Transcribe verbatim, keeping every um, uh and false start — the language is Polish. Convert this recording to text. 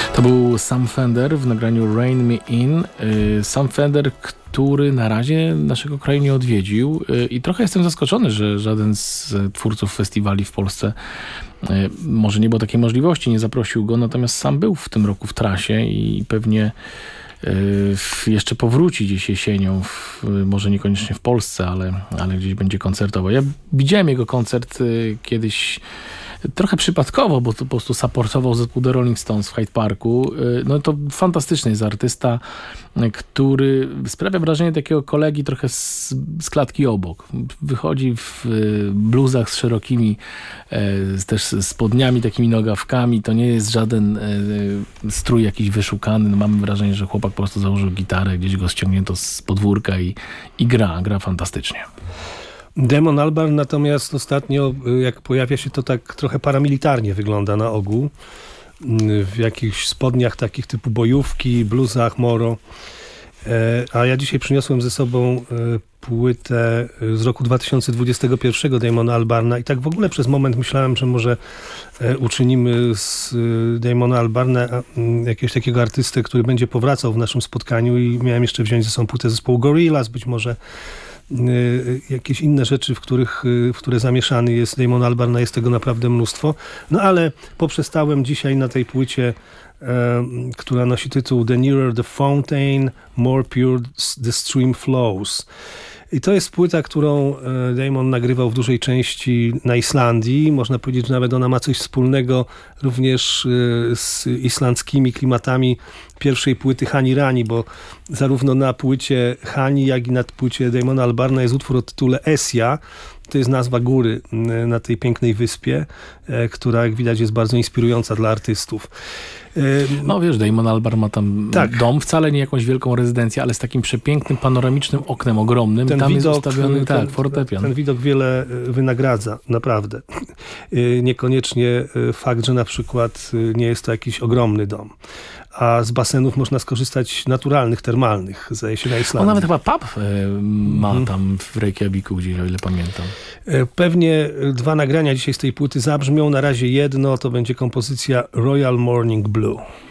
To był Sam Fender w nagraniu Rain Me In. Sam Fender, który na razie naszego kraju nie odwiedził i trochę jestem zaskoczony, że żaden z twórców festiwali w Polsce może nie było takiej możliwości, nie zaprosił go, natomiast sam był w tym roku w trasie i pewnie jeszcze powróci gdzieś jesienią, w, może niekoniecznie w Polsce, ale, ale gdzieś będzie koncertował. Ja widziałem jego koncert kiedyś trochę przypadkowo, bo to po prostu supportował zespół The Rolling Stones w Hyde Parku. No to fantastyczny jest artysta, który sprawia wrażenie takiego kolegi trochę z, z klatki obok. Wychodzi w bluzach z szerokimi, z, też z spodniami, takimi nogawkami. To nie jest żaden strój jakiś wyszukany. No mamy wrażenie, że chłopak po prostu założył gitarę, gdzieś go ściągnięto z podwórka i, i gra, gra fantastycznie. Damon Albarn natomiast ostatnio, jak pojawia się, to tak trochę paramilitarnie wygląda na ogół. W jakichś spodniach takich typu bojówki, bluzach, moro. A ja dzisiaj przyniosłem ze sobą płytę z roku dwa tysiące dwudziestego pierwszego Damona Albarna i tak w ogóle przez moment myślałem, że może uczynimy z Damona Albarna jakiegoś takiego artystę, który będzie powracał w naszym spotkaniu i miałem jeszcze wziąć ze sobą płytę zespołu Gorillaz, być może jakieś inne rzeczy, w, których, w które zamieszany jest Damon Albarn, jest tego naprawdę mnóstwo. No ale poprzestałem dzisiaj na tej płycie, e, która nosi tytuł The Nearer the Fountain, More Pure the Stream Flows. I to jest płyta, którą Damon nagrywał w dużej części na Islandii. Można powiedzieć, że nawet ona ma coś wspólnego również z islandzkimi klimatami pierwszej płyty Hani Rani, bo zarówno na płycie Hani, jak i na płycie Damona Albarna jest utwór o tytule Esja. To jest nazwa góry na tej pięknej wyspie, która, jak widać, jest bardzo inspirująca dla artystów. No wiesz, Damon Albarn ma tam tak. dom, wcale nie jakąś wielką rezydencję, ale z takim przepięknym, panoramicznym oknem ogromnym. Ten tam widok, jest ustawiony ten, tak, fortepian. Ten widok wiele wynagradza, naprawdę. Niekoniecznie fakt, że na przykład nie jest to jakiś ogromny dom. A z basenów można skorzystać naturalnych, termalnych, zdaje się, na Islandii. On nawet chyba pub ma mm. tam w Reykjaviku gdzieś, o ile pamiętam. Pewnie dwa nagrania dzisiaj z tej płyty zabrzmią. Na razie jedno, to będzie kompozycja Royal Morning Blue.